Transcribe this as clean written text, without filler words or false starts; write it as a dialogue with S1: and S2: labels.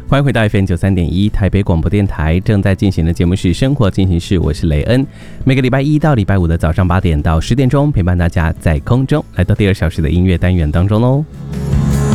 S1: 欢迎回到 FM93.1 台北广播电台，正在进行的节目是生活进行式，我是雷恩。每个礼拜一到礼拜五的早上8点到10点钟，陪伴大家在空中来到第2小时的音乐单元当中喽。